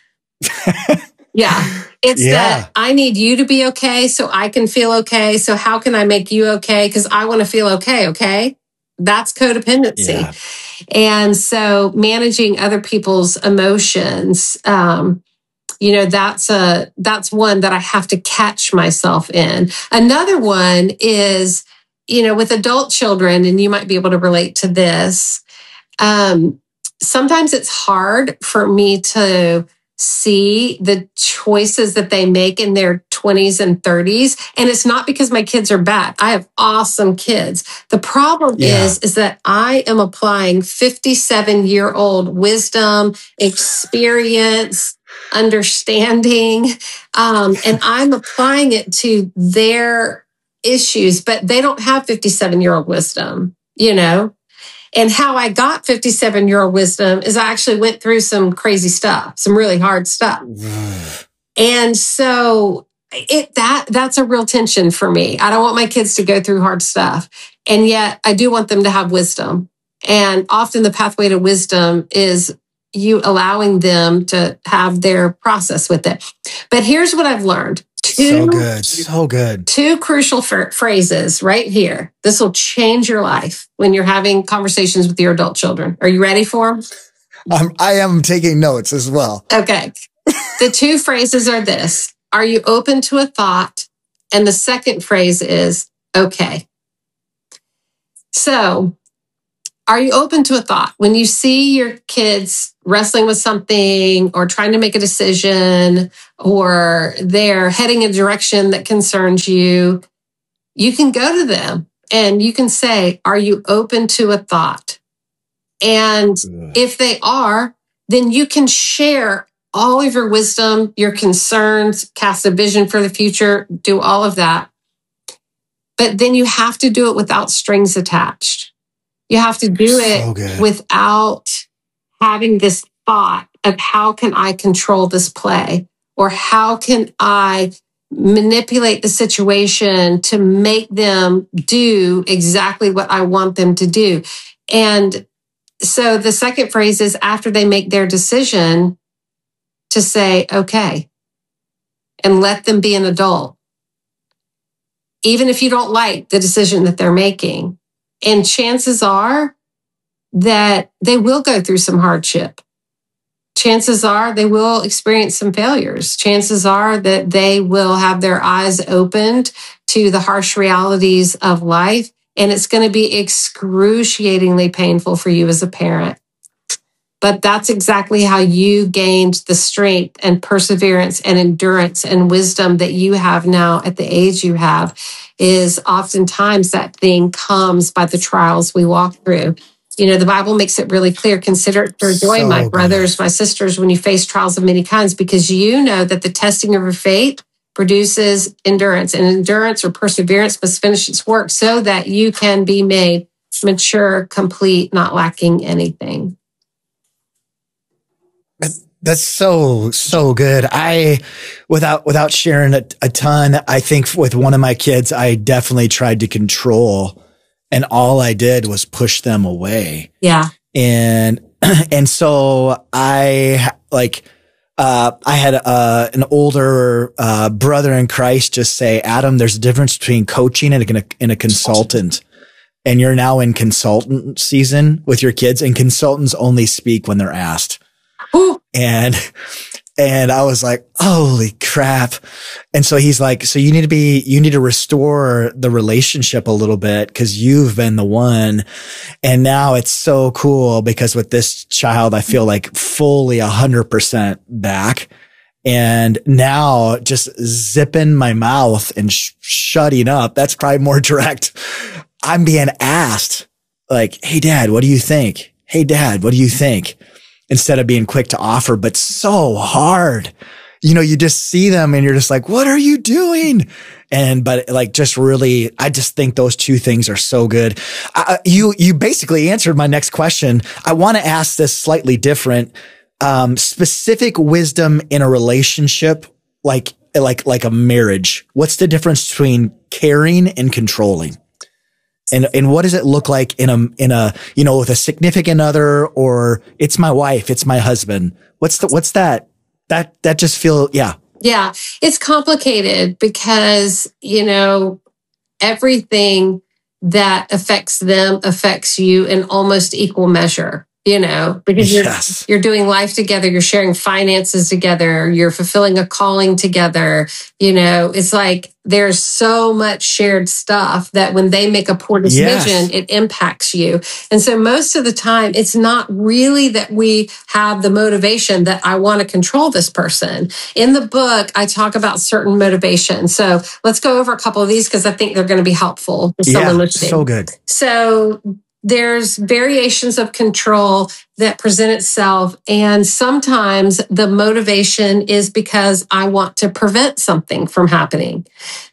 Speaker 12: Yeah. It's yeah. that I need you to be okay so I can feel okay. So how can I make you okay? Because I want to feel okay, okay? That's codependency. Yeah. And so managing other people's emotions, um, you know, that's a that's one that I have to catch myself in. Another one is, you know, with adult children, and you might be able to relate to this, um, sometimes it's hard for me to see the choices that they make in their twenties and thirties. And it's not because my kids are bad. I have awesome kids. The problem yeah. is, is that I am applying fifty-seven-year-old wisdom, experience, understanding, um, and I'm applying it to their issues, but they don't have fifty-seven-year-old wisdom, you know? And how I got fifty-seven-year-old wisdom is I actually went through some crazy stuff, some really hard stuff. And so it that that's a real tension for me. I don't want my kids to go through hard stuff. And yet I do want them to have wisdom. And often the pathway to wisdom is you allowing them to have their process with it. But here's what I've learned. Two,
Speaker 10: so good. So good.
Speaker 12: Two crucial f- phrases right here. This will change your life when you're having conversations with your adult children. Are you ready for them?
Speaker 10: Um, I am taking notes as well.
Speaker 12: Okay. The two phrases are this. Are you open to a thought? And the second phrase is, okay. So, are you open to a thought? When you see your kids wrestling with something or trying to make a decision or they're heading a direction that concerns you, you can go to them and you can say, are you open to a thought? And Ugh. if they are, then you can share all of your wisdom, your concerns, cast a vision for the future, do all of that. But then you have to do it without strings attached. You have to do it so without having this thought of how can I control this play or how can I manipulate the situation to make them do exactly what I want them to do. And so the second phrase is after they make their decision to say, okay, and let them be an adult. Even if you don't like the decision that they're making. And chances are that they will go through some hardship. Chances are they will experience some failures. Chances are that they will have their eyes opened to the harsh realities of life. And it's going to be excruciatingly painful for you as a parent. But that's exactly how you gained the strength and perseverance and endurance and wisdom that you have now at the age you have, is oftentimes that thing comes by the trials we walk through. You know, the Bible makes it really clear. Consider it pure joy, so my good. brothers, my sisters, when you face trials of many kinds, because you know that the testing of your faith produces endurance, and endurance or perseverance must finish its work so that you can be made mature, complete, not lacking anything.
Speaker 10: That's so, so good. I, without, without sharing a, a ton, I think with one of my kids, I definitely tried to control, and all I did was push them away.
Speaker 12: Yeah.
Speaker 10: And, and so I like, uh, I had, uh, an older, uh, brother in Christ just say, Adam, there's a difference between coaching and a, and a consultant. And you're now in consultant season with your kids, and consultants only speak when they're asked.
Speaker 12: Ooh.
Speaker 10: And, and I was like, holy crap. And so he's like, so you need to be, you need to restore the relationship a little bit because you've been the one. And now it's so cool because with this child, I feel like fully a hundred percent back. And now just zipping my mouth and sh- shutting up. That's probably more direct. I'm being asked like, hey, Dad, what do you think? Hey, Dad, what do you think? Instead of being quick to offer, but so hard. You know, you just see them and you're just like, what are you doing? And, but like, just really, I just think those two things are so good. Uh, you, you basically answered my next question. I want to ask this slightly different, um, specific wisdom in a relationship, like, like, like a marriage. What's the difference between caring and controlling? And, and what does it look like in a, in a, you know, with a significant other, or it's my wife, it's my husband? What's the, what's that? That, that just feel, yeah.
Speaker 12: Yeah. It's complicated because, you know, everything that affects them affects you in almost equal measure. You know, because you're, yes. you're doing life together, you're sharing finances together, you're fulfilling a calling together. You know, it's like there's so much shared stuff that when they make a poor decision, yes. it impacts you. And so most of the time, it's not really that we have the motivation that I want to control this person. In the book, I talk about certain motivations. So let's go over a couple of these because I think they're going to be helpful to someone
Speaker 10: yeah,
Speaker 12: listening.
Speaker 10: So good.
Speaker 12: So there's variations of control that present itself. And sometimes the motivation is because I want to prevent something from happening.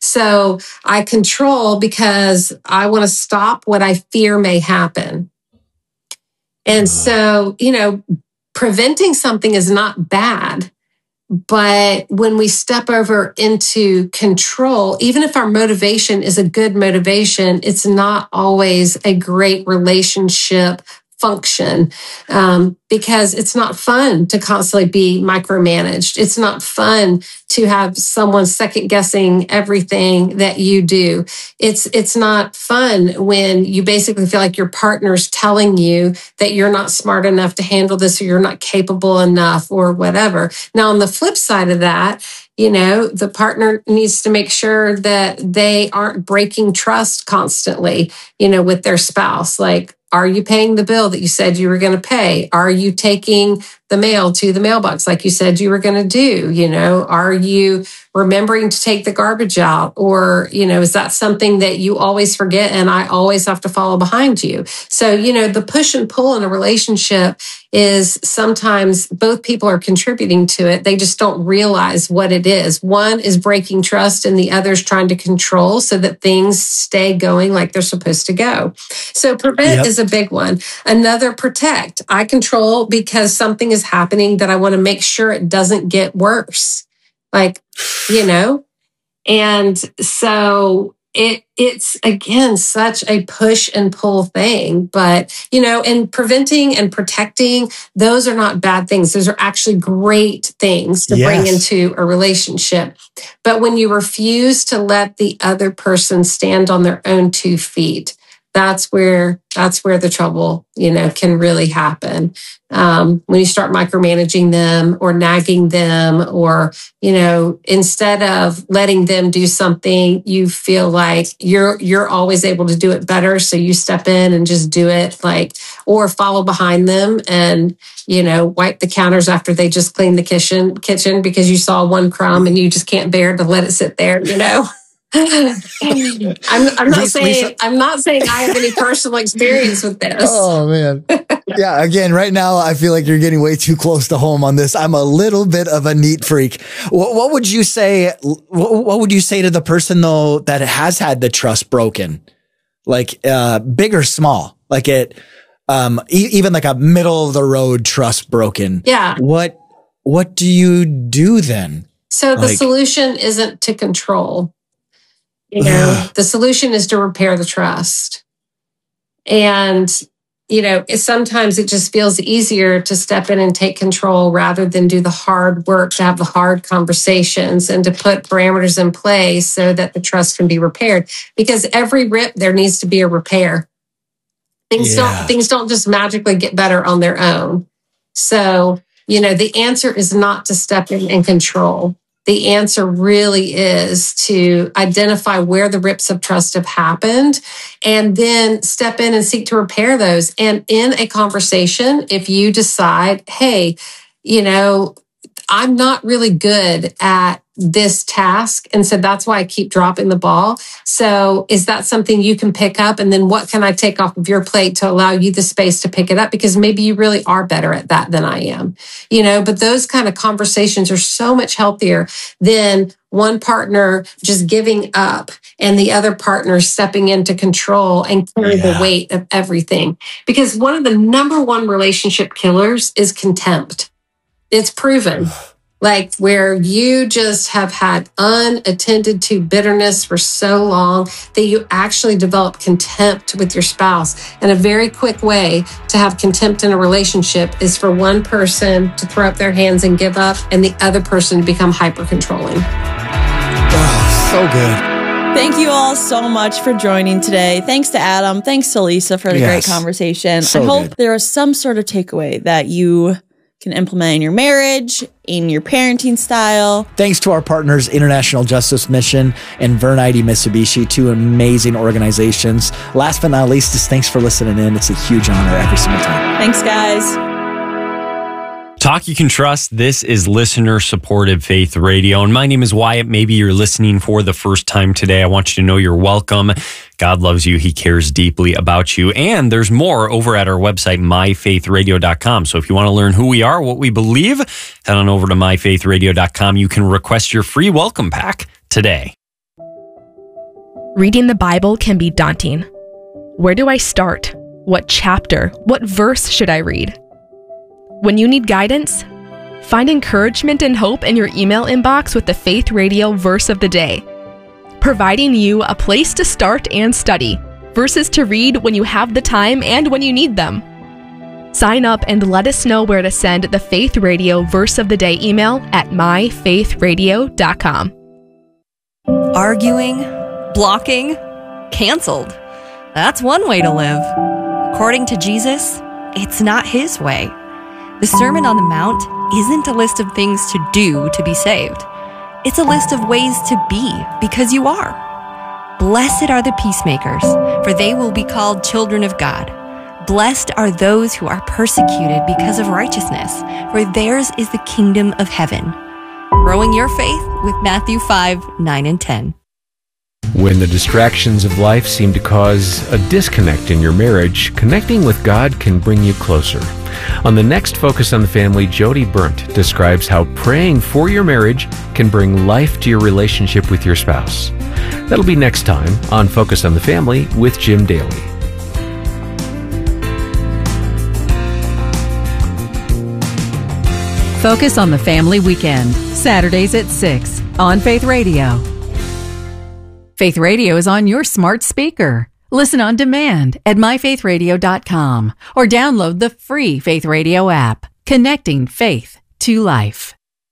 Speaker 12: So I control because I want to stop what I fear may happen. And so, you know, preventing something is not bad. But when we step over into control, even if our motivation is a good motivation, it's not always a great relationship function, um, because it's not fun to constantly be micromanaged. It's not fun to have someone second guessing everything that you do. It's it's not fun when you basically feel like your partner's telling you that you're not smart enough to handle this, or you're not capable enough, or whatever. Now, on the flip side of that, you know, the partner needs to make sure that they aren't breaking trust constantly, you know, with their spouse. Like, are you paying the bill that you said you were going to pay? Are you taking the mail to the mailbox like you said you were going to do? You know, are you remembering to take the garbage out? Or, you know, is that something that you always forget and I always have to follow behind you? So, you know, the push and pull in a relationship is sometimes both people are contributing to it. They just don't realize what it is. One is breaking trust and the other is trying to control so that things stay going like they're supposed to go. So prevent yep. is a big one. Another, protect. I control because something is happening that I want to make sure it doesn't get worse. Like, you know, and so it it's again such a push and pull thing. But, you know, and preventing and protecting, those are not bad things. Those are actually great things to yes. bring into a relationship. But when you refuse to let the other person stand on their own two feet, that's where that's where the trouble, you know, can really happen. Um, when you start micromanaging them or nagging them, or, you know, instead of letting them do something, you feel like you're you're always able to do it better. So you step in and just do it, like, or follow behind them and, you know, wipe the counters after they just cleaned the kitchen kitchen because you saw one crumb and you just can't bear to let it sit there, you know. I'm, I'm not saying Lisa, I'm not saying I have any personal experience with this.
Speaker 10: Oh man, yeah. Again, right now I feel like you're getting way too close to home on this. I'm a little bit of a neat freak. What, what would you say? What, what would you say to the person though that has had the trust broken, like uh, big or small, like it, um, e- even like a middle of the road trust broken?
Speaker 12: Yeah.
Speaker 10: What What do you do then?
Speaker 12: So the like, solution isn't to control. You know, the solution is to repair the trust. And, you know, it, sometimes it just feels easier to step in and take control rather than do the hard work, to have the hard conversations and to put parameters in place so that the trust can be repaired. Because every rip, there needs to be a repair. Things yeah. don't, things don't just magically get better on their own. So, you know, the answer is not to step in and control. The answer really is to identify where the rips of trust have happened and then step in and seek to repair those. And in a conversation, if you decide, hey, you know, I'm not really good at this task. And so that's why I keep dropping the ball. So is that something you can pick up? And then what can I take off of your plate to allow you the space to pick it up? Because maybe you really are better at that than I am, you know, but those kind of conversations are so much healthier than one partner just giving up and the other partner stepping into control and carry yeah. the weight of everything. Because one of the number one relationship killers is contempt. It's proven. Like where you just have had unattended to bitterness for so long that you actually develop contempt with your spouse. And a very quick way to have contempt in a relationship is for one person to throw up their hands and give up and the other person to become hyper controlling.
Speaker 10: Oh, so good.
Speaker 11: Thank you all so much for joining today. Thanks to Adam. Thanks to Lisa for the yes. great conversation. So I hope good. there is some sort of takeaway that you can implement in your marriage, in your parenting style.
Speaker 10: Thanks to our partners, International Justice Mission and Vernite Mitsubishi, two amazing organizations. Last but not least is thanks for listening in. It's a huge honor every single time.
Speaker 11: Thanks, guys.
Speaker 6: Talk you can trust. This is Listener Supported Faith Radio. And my name is Wyatt. Maybe you're listening for the first time today. I want you to know you're welcome. God loves you. He cares deeply about you. And there's more over at our website, my faith radio dot com. So if you want to learn who we are, what we believe, head on over to my faith radio dot com. You can request your free welcome pack today.
Speaker 13: Reading the Bible can be daunting. Where do I start? What chapter? What verse should I read? When you need guidance, Find encouragement and hope in your email inbox with the Faith Radio Verse of the Day, providing you a place to start and study, verses to read when you have the time and when you need them. Sign up and let us know where to send the Faith Radio Verse of the Day email at my faith radio dot com.
Speaker 14: Arguing, blocking, canceled. That's one way to live. According to Jesus, it's not his way. The Sermon on the Mount isn't a list of things to do to be saved. It's a list of ways to be because you are. Blessed are the peacemakers, for they will be called children of God. Blessed are those who are persecuted because of righteousness, for theirs is the kingdom of heaven. Growing your faith with Matthew five, nine, and ten.
Speaker 15: When the distractions of life seem to cause a disconnect in your marriage, connecting with God can bring you closer. On the next Focus on the Family, Jody Berndt describes how praying for your marriage can bring life to your relationship with your spouse. That'll be next time on Focus on the Family with Jim Daly.
Speaker 16: Focus on the Family Weekend, Saturdays at six on Faith Radio. Faith Radio is on your smart speaker. Listen on demand at my faith radio dot com or download the free Faith Radio app, connecting faith to life.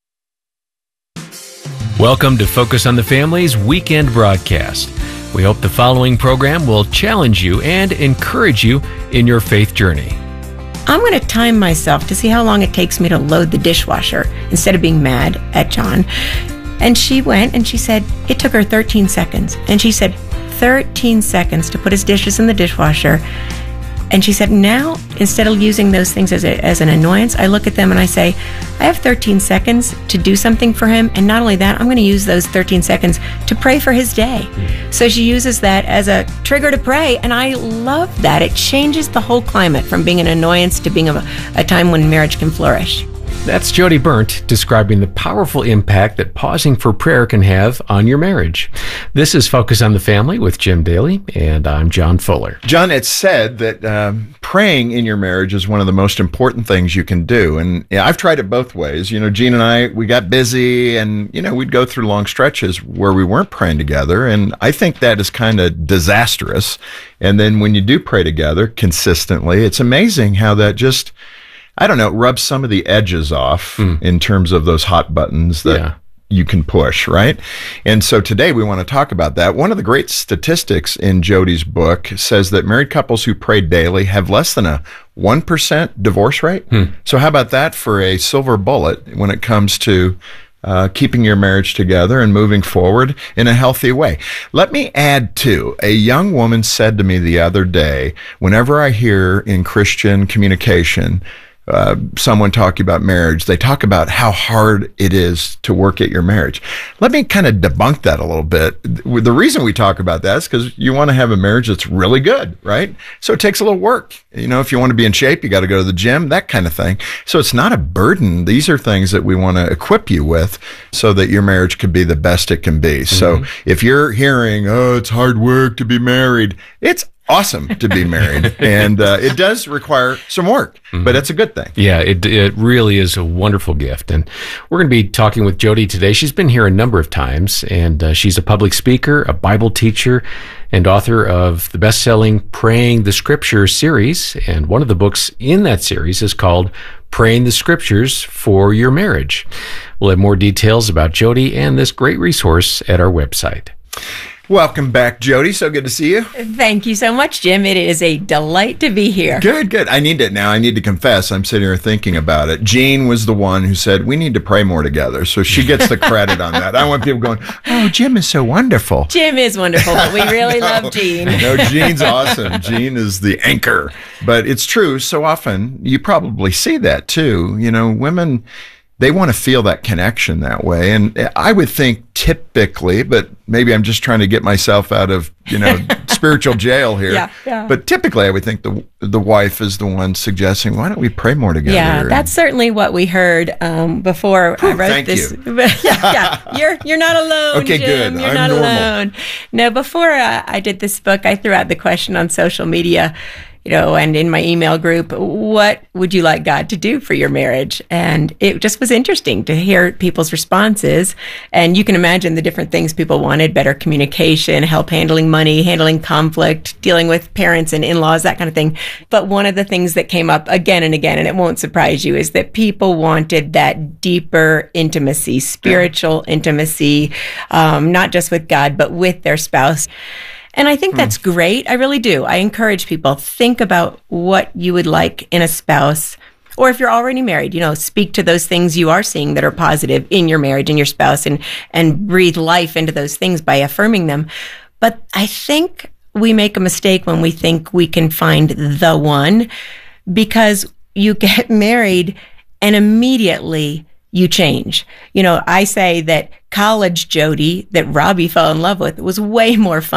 Speaker 15: Welcome to Focus on the Family's weekend broadcast. We hope the following program will challenge you and encourage you in your faith journey.
Speaker 17: I'm going to time myself to see how long it takes me to load the dishwasher instead of being mad at John. And she went and she said it took her thirteen seconds. And she said thirteen seconds to put his dishes in the dishwasher. And she said, now, instead of using those things as, a, as an annoyance, I look at them and I say, I have thirteen seconds to do something for him. And not only that, I'm going to use those thirteen seconds to pray for his day. So she uses that as a trigger to pray. And I love that. It changes the whole climate from being an annoyance to being a, a time when marriage can flourish.
Speaker 15: That's Jody Berndt describing the powerful impact that pausing for prayer can have on your marriage. This is Focus on the Family with Jim Daly, and I'm John Fuller.
Speaker 18: John, it's said that um, praying in your marriage is one of the most important things you can do. And yeah, I've tried it both ways. You know, Gene and I, we got busy and, you know, we'd go through long stretches where we weren't praying together. And I think that is kind of disastrous. And then when you do pray together consistently, it's amazing how that just, I don't know, rubs some of the edges off mm. in terms of those hot buttons that yeah. you can push, right? And so today we want to talk about that. One of the great statistics in Jody's book says that married couples who pray daily have less than a one percent divorce rate. Mm. So how about that for a silver bullet when it comes to Uh, keeping your marriage together and moving forward in a healthy way? Let me add too, a young woman said to me the other day, whenever I hear in Christian communication uh, someone talking about marriage, they talk about how hard it is to work at your marriage. Let me kind of debunk that a little bit. The reason we talk about that is because you want to have a marriage that's really good, right? So it takes a little work. You know, if you want to be in shape, you got to go to the gym, that kind of thing. So it's not a burden. These are things that we want to equip you with so that your marriage can be the best it can be. Mm-hmm. So if you're hearing, oh, it's hard work to be married, it's awesome to be married. And uh, it does require some work, mm-hmm. but it's a good thing.
Speaker 15: Yeah, it it really is a wonderful gift. And we're going to be talking with Jody today. She's been here a number of times, and uh, she's a public speaker, a Bible teacher, and author of the best-selling Praying the Scriptures series. And one of the books in that series is called Praying the Scriptures for Your Marriage. We'll have more details about Jody and this great resource at our website.
Speaker 18: Welcome back, Jody. So good to see you.
Speaker 17: Thank you so much, Jim. It is a delight to be here.
Speaker 18: Good, good. I need to now. I need to confess. I'm sitting here thinking about it. Jean was the one who said we need to pray more together, so she gets the credit on that. I want people going, "Oh, Jim is so wonderful."
Speaker 17: Jim is wonderful, but we really no, love Jean.
Speaker 18: No, Jean's awesome. Jean is the anchor. But it's true. So often you probably see that too. You know, women, they want to feel that connection that way. And I would think typically, but maybe I'm just trying to get myself out of, you know, spiritual jail here.
Speaker 17: Yeah, yeah.
Speaker 18: But typically I would think the the wife is the one suggesting, why don't we pray more together?
Speaker 17: Yeah, that's certainly what we heard um, before
Speaker 18: Whew,
Speaker 17: I wrote
Speaker 18: thank
Speaker 17: this.
Speaker 18: You.
Speaker 17: yeah, yeah, you're you're not alone,
Speaker 18: okay,
Speaker 17: Jim.
Speaker 18: good.
Speaker 17: You're
Speaker 18: I'm
Speaker 17: not
Speaker 18: normal.
Speaker 17: alone. No, before uh, I did this book, I threw out the question on social media, you know, and in my email group, what would you like God to do for your marriage? And it just was interesting to hear people's responses. And you can imagine the different things people wanted: better communication, help handling money, handling conflict, dealing with parents and in-laws, that kind of thing. But one of the things that came up again and again, and it won't surprise you, is that people wanted that deeper intimacy, spiritual intimacy, um, not just with God, but with their spouse. And I think that's great. I really do. I encourage people, think about what you would like in a spouse. Or if you're already married, you know, speak to those things you are seeing that are positive in your marriage and your spouse, and, and breathe life into those things by affirming them. But I think we make a mistake when we think we can find the one, because you get married and immediately you change. You know, I say that college Jody that Robbie fell in love with was way more fun